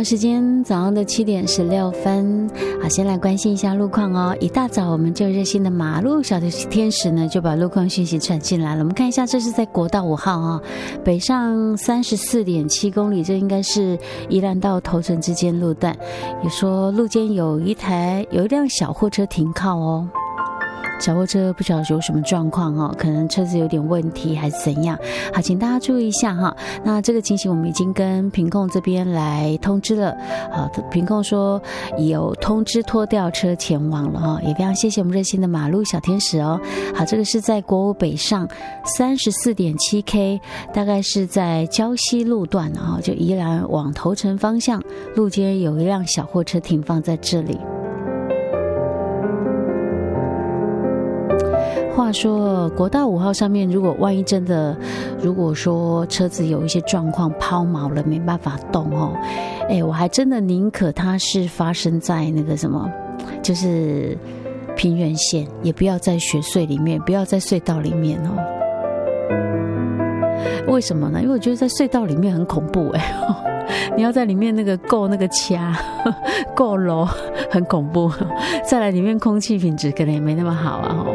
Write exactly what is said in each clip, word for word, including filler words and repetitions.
时间早上的七点十六分，好，先来关心一下路况哦。一大早我们就热心的马路小天使呢，就把路况讯息传进来了。我们看一下，这是在国道五号啊、哦，北上三十四点七公里，这应该是宜兰到头城之间路段。也说路肩有一台有一辆小货车停靠哦。小货车不晓得有什么状况哦，可能车子有点问题还是怎样。好，请大家注意一下哈。那这个情形我们已经跟屏控这边来通知了，好，屏控说有通知拖吊车前往了哈，也非常谢谢我们热心的马路小天使哦。好，这个是在国五北上三十四点七 K， 大概是在礁溪路段啊，就宜兰往头城方向，路肩有一辆小货车停放在这里。话说国道五号上面，如果万一真的如果说车子有一些状况抛锚了没办法动哦，哎，我还真的宁可它是发生在那个什么，就是平原线，也不要在雪隧里面，不要在隧道里面哦。为什么呢？因为我觉得在隧道里面很恐怖哎，你要在里面那个够那个掐够楼，很恐怖。再来里面空气品质可能也没那么好啊。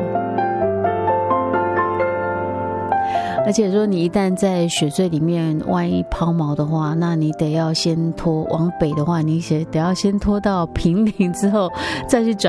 而且说你一旦在雪隧里面万一抛锚的话，那你得要先拖往北的话，你得要先拖到平陵之后再去转